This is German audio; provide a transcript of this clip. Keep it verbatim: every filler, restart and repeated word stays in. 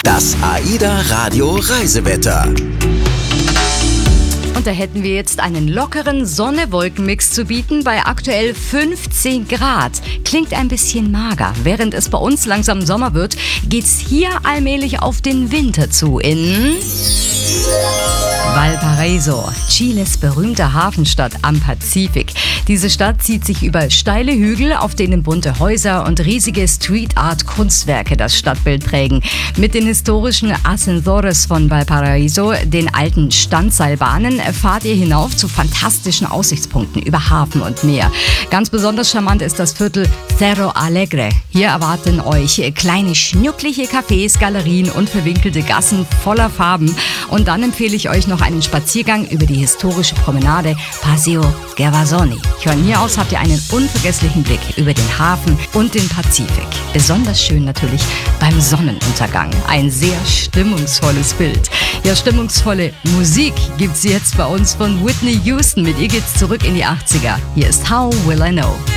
Das AIDA Radio Reisewetter. Und da hätten wir jetzt einen lockeren Sonne-Wolken-Mix zu bieten bei aktuell fünfzehn Grad. Klingt ein bisschen mager. Während es bei uns langsam Sommer wird, geht's hier allmählich auf den Winter zu in Valparaíso, Chiles berühmte Hafenstadt am Pazifik. Diese Stadt zieht sich über steile Hügel, auf denen bunte Häuser und riesige Street-Art-Kunstwerke das Stadtbild prägen. Mit den historischen Ascensores von Valparaíso, den alten Standseilbahnen, fahrt ihr hinauf zu fantastischen Aussichtspunkten über Hafen und Meer. Ganz besonders charmant ist das Viertel Cerro Alegre. Hier erwarten euch kleine schnuckliche Cafés, Galerien und verwinkelte Gassen voller Farben. Und dann empfehle ich euch noch einen Spaziergang über die historische Promenade Paseo Gervasoni. Von hier aus habt ihr einen unvergesslichen Blick über den Hafen und den Pazifik. Besonders schön natürlich beim Sonnenuntergang. Ein sehr stimmungsvolles Bild. Ja, stimmungsvolle Musik gibt's jetzt bei uns von Whitney Houston. Mit ihr geht's zurück in die achtziger. Hier ist How Will I Know.